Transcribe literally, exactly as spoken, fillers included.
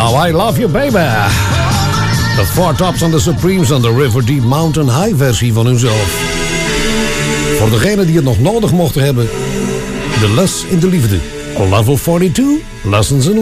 How I Love You Baby. The Four Tops and the Supremes en de River Deep Mountain High versie van hunzelf. Voor degenen die het nog nodig mochten hebben. De les in de liefde. Level forty-two, Lessons in